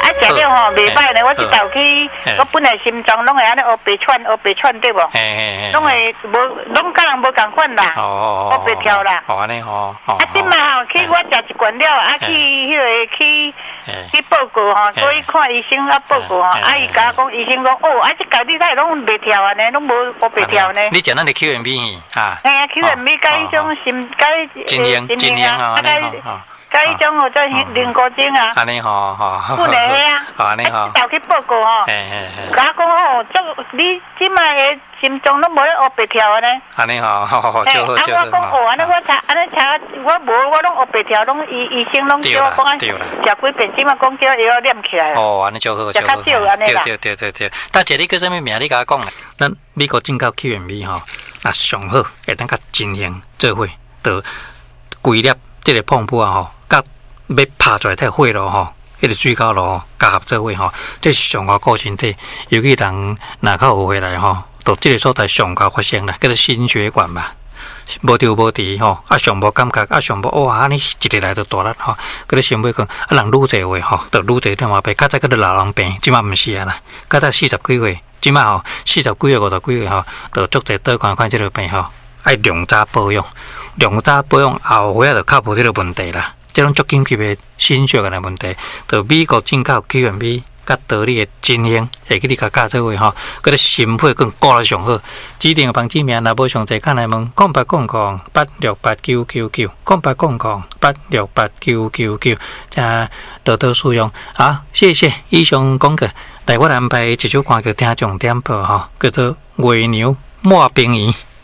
啊，食了吼袂歹呢。我即早去，我本来心脏拢会安尼黑白喘对无？拢会拢甲人无共款啦。黑白跳啦。 哦，安尼吼。啊， 即嘛吼，去我食一罐了，啊去迄个去报告吼，所以看医生啊报告吼，啊伊甲我讲，医生讲哦，啊即家己呾拢袂跳安尼，拢无黑白跳呢。 你食咱的 QMB 哈？ 嘿啊 ，QMB 甲迄种心甲精英啊，安尼吼。 甲迄种哦，做灵骨精啊， 安尼吼， 本来个啊， 安尼吼， 到去报告吼，甲我讲哦，你即卖个心脏拢无咧黑白跳安尼， 安尼吼，好， 我讲哦，安尼我查，我无我拢黑白跳，拢医生拢叫我讲啊，食几遍即嘛讲叫药念起来。 哦，安尼就好， 食较少安尼啦。 对。但这里叫什么名？你甲我讲啦。咱美国进口 QMB 吼，那上好会当甲精英做伙，就规粒这个碰布啊吼。甲要拍出来太火咯吼，迄个水饺咯加合做伙吼，这是上高顾身体，尤其人若较有回来吼，到这个所在上高发生啦，叫做心血管嘛，无调无治吼，啊上无感觉，啊上无哇，安尼一日来就大力吼，嗰啲心血管啊人愈侪话吼，就愈侪点话病，较早嗰啲老人病，即马毋是啊啦，较早40几岁，即马吼40几岁50几岁吼，就足侪倒看即个病吼，爱量早保养，后尾就较无即个问题啦。这种足紧急的心血管的问题，就美国进口 QMB 甲道理的精英，会去你甲教做话吼，嗰啲心血管顾得上好。指定的房子名，若无详细看来问0800868999，0800868999，加多多使用。好，谢谢以上讲过，来我安排一首歌叫听重点播吼，叫做《月娘抹冰圆》。